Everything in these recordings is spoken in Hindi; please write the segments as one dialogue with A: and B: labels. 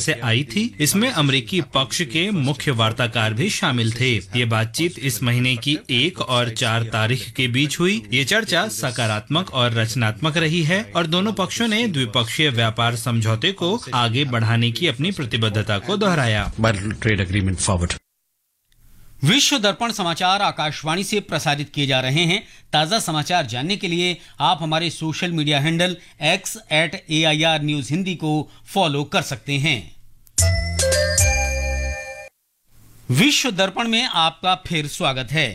A: से आई थी। इसमें अमेरिकी पक्ष के मुख्य वार्ताकार भी शामिल थे। ये बातचीत इस महीने की 1 और 4 तारीख के बीच हुई। ये चर्चा सकारात्मक और रचनात्मक रही है और दोनों पक्षों ने द्विपक्षीय व्यापार समझौते को आगे बढ़ाने की अपनी प्रतिबद्धता को दोहराया।
B: Trade agreement forward.
C: विश्व दर्पण समाचार आकाशवाणी से प्रसारित किए जा रहे हैं। ताजा समाचार जानने के लिए आप हमारे social media handle x@AIR news Hindi को फॉलो कर सकते हैं। विश्व दर्पण में आपका फिर स्वागत है।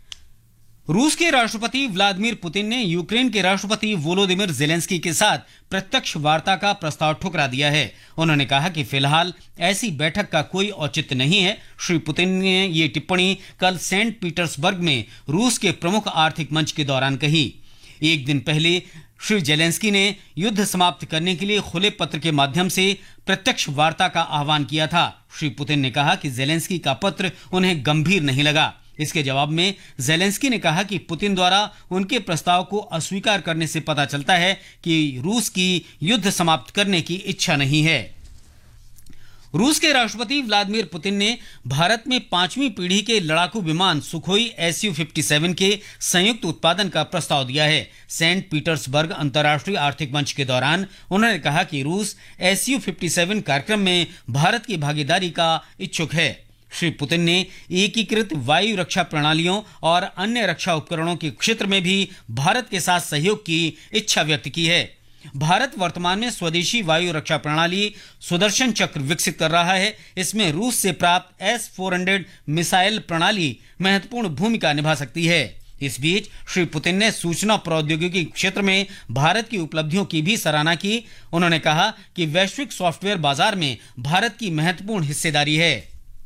C: रूस के राष्ट्रपति व्लादिमीर पुतिन ने यूक्रेन के राष्ट्रपति वोलोदिमीर जेलेंस्की के साथ प्रत्यक्ष वार्ता का प्रस्ताव ठुकरा दिया है। उन्होंने कहा कि फिलहाल ऐसी बैठक का कोई औचित्य नहीं है। श्री पुतिन ने ये टिप्पणी कल सेंट पीटर्सबर्ग में रूस के प्रमुख आर्थिक मंच के दौरान कही। एक दिन पहले श्री जेलेंस्की ने युद्ध समाप्त करने के लिए खुले पत्र के माध्यम से प्रत्यक्ष वार्ता का आह्वान किया था। श्री पुतिन ने कहा कि जेलेंस्की का पत्र उन्हें गंभीर नहीं लगा। इसके जवाब में जेलेंस्की ने कहा कि पुतिन द्वारा उनके प्रस्ताव को अस्वीकार करने से पता चलता है कि रूस की युद्ध समाप्त करने की इच्छा नहीं है। रूस के राष्ट्रपति व्लादिमीर पुतिन ने भारत में 5वीं पीढ़ी के लड़ाकू विमान सुखोई Su-57 के संयुक्त उत्पादन का प्रस्ताव दिया है। सेंट पीटर्सबर्ग अंतर्राष्ट्रीय आर्थिक मंच के दौरान उन्होंने कहा कि रूस Su-57 कार्यक्रम में भारत की भागीदारी का इच्छुक है। श्री पुतिन ने एकीकृत वायु रक्षा प्रणालियों और अन्य रक्षा उपकरणों के क्षेत्र में भी भारत के साथ सहयोग की इच्छा व्यक्त की है। भारत वर्तमान में स्वदेशी वायु रक्षा प्रणाली सुदर्शन चक्र विकसित कर रहा है। इसमें रूस से प्राप्त S-400 मिसाइल प्रणाली महत्वपूर्ण भूमिका निभा सकती है। इस बीच श्री पुतिन ने सूचना प्रौद्योगिकी क्षेत्र में भारत की उपलब्धियों की भी सराहना की। उन्होंने कहा कि वैश्विक सॉफ्टवेयर बाजार में भारत की महत्वपूर्ण हिस्सेदारी है।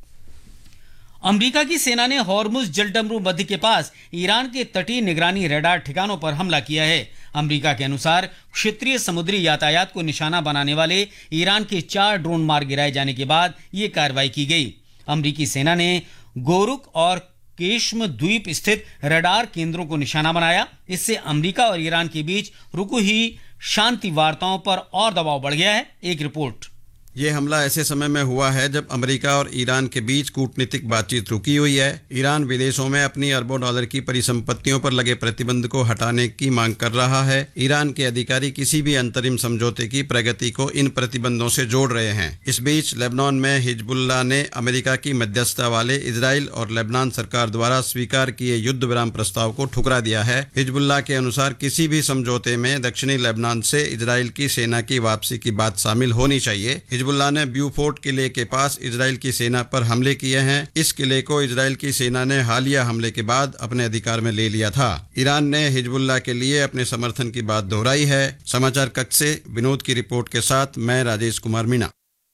C: अमेरिका की सेना ने हॉर्मुज जलडमरू बंध के पास ईरान के तटीय निगरानी रडार ठिकानों पर हमला किया है। अमेरिका के अनुसार क्षेत्रीय समुद्री यातायात को निशाना बनाने वाले ईरान के 4 ड्रोन मार गिराए जाने के बाद ये कार्रवाई की गई। अमेरिकी सेना ने गोरुक और केश्म द्वीप स्थित रडार केंद्रों को निशाना बनाया। इससे अमेरिका और ईरान के बीच रुकी हुई शांति वार्ताओं पर और दबाव बढ़ गया है। एक रिपोर्ट।
D: ये हमला ऐसे समय में हुआ है जब अमेरिका और ईरान के बीच कूटनीतिक बातचीत रुकी हुई है। ईरान विदेशों में अपनी अरबों डॉलर की परिसंपत्तियों पर लगे प्रतिबंध को हटाने की मांग कर रहा है। ईरान के अधिकारी किसी भी अंतरिम समझौते की प्रगति को इन प्रतिबंधों से जोड़ रहे हैं। इस बीच लेबनान में हिजबुल्लाह ने अमेरिका की मध्यस्थता वाले इजराइल और लेबनान सरकार द्वारा स्वीकार किए युद्ध विराम प्रस्ताव को ठुकरा दिया है। हिजबुल्लाह के अनुसार किसी भी समझौते में दक्षिणी लेबनान से इजराइल की सेना की वापसी की बात शामिल होनी चाहिए। हिजबुल्लाह ने ब्यूफोर्ट किले के पास इजराइल की सेना पर हमले किए हैं। इस किले को इजराइल की सेना ने हालिया हमले के बाद अपने अधिकार में ले लिया था। ईरान ने हिजबुल्लाह के लिए अपने समर्थन की बात दोहराई है। समाचार कक्ष से विनोद की रिपोर्ट के साथ मैं राजेश कुमार मीणा।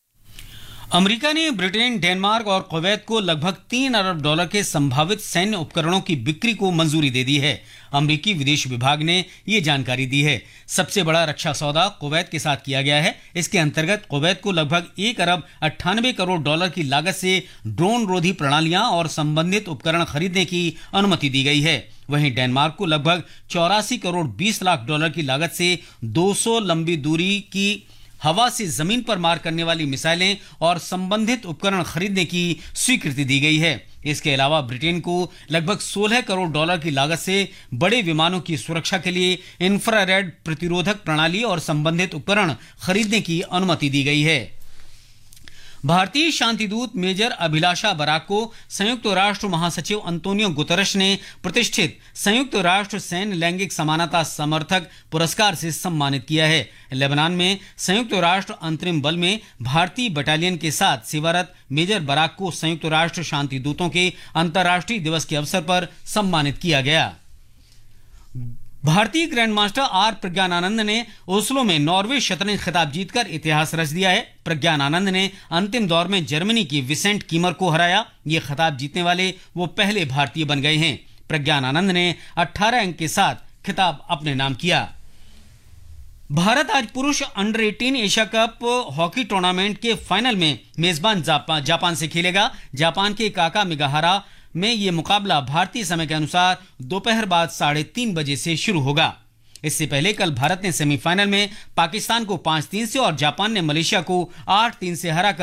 C: अमेरिका ने ब्रिटेन, डेनमार्क और कुवैत को लगभग $3 अरब के संभावित सैन्य उपकरणों की बिक्री को मंजूरी दे दी है। अमेरिकी विदेश विभाग ने ये जानकारी दी है। सबसे बड़ा रक्षा सौदा कुवैत के साथ किया गया है। इसके अंतर्गत कुवैत को लगभग $1 अरब 98 करोड़ की लागत से ड्रोन रोधी प्रणालियां और संबंधित उपकरण खरीदने की अनुमति दी गई है। वहीं डेनमार्क को लगभग $84 करोड़ 20 लाख की लागत से 200 लंबी दूरी की हवा से जमीन पर मार करने वाली मिसाइलें और संबंधित उपकरण खरीदने की स्वीकृति दी गई है। इसके अलावा ब्रिटेन को लगभग $16 करोड़ की लागत से बड़े विमानों की सुरक्षा के लिए इंफ्रारेड प्रतिरोधक प्रणाली और संबंधित उपकरण खरीदने की अनुमति दी गई है। भारतीय शांतिदूत मेजर अभिलाषा बराक को संयुक्त राष्ट्र महासचिव अंतोनियो गुतरश ने प्रतिष्ठित संयुक्त राष्ट्र सैन्य लैंगिक समानता समर्थक पुरस्कार से सम्मानित किया है। लेबनान में संयुक्त राष्ट्र अंतरिम बल में भारतीय बटालियन के साथ सेवारत मेजर बराक को संयुक्त राष्ट्र शांति दूतों के अंतर्राष्ट्रीय दिवस के अवसर पर सम्मानित किया गया। भारतीय ग्रैंडमास्टर आर प्रज्ञानानंद ने ओस्लो में नॉर्वे शतरंज खिताब जीतकर इतिहास रच दिया है। प्रज्ञानानंद ने अंतिम दौर में जर्मनी की विसेंट कीमर को हराया। ये खिताब जीतने वाले वो पहले भारतीय बन गए हैं। प्रज्ञानानंद ने 18 अंक के साथ खिताब अपने नाम किया। भारत आज पुरुष under 18 Asia cup hockey tournament के फाइनल में मेजबान जापान से खेलेगा। जापान के काका मिगाहारा में ये मुकाबला भारतीय समय के अनुसार दोपहर बाद 3:30 बजे से शुरू होगा। इससे पहले कल भारत ने सेमीफाइनल में पाकिस्तान को 5-3 से और जापान ने मलेशिया को 8-3 से हराकर